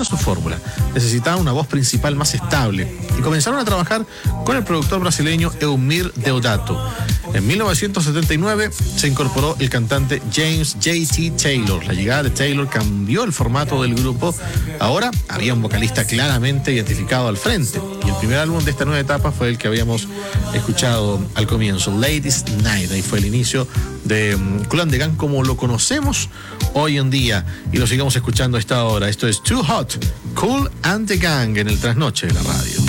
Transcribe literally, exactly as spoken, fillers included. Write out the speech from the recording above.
cambiaron su fórmula. Necesitaban una voz principal más estable y comenzaron a trabajar con el productor brasileño Eumir Deodato. En mil novecientos setenta y nueve se incorporó el cantante James J T Taylor. La llegada de Taylor cambió el formato del grupo. Ahora había un vocalista claramente identificado al frente. Y el primer álbum de esta nueva etapa fue el que habíamos escuchado al comienzo, Ladies Night. Ahí fue el inicio de Kool and the Gang como lo conocemos hoy en día. Y lo sigamos escuchando a esta hora. Esto es Too Hot, Kool and the Gang en el trasnoche de la radio.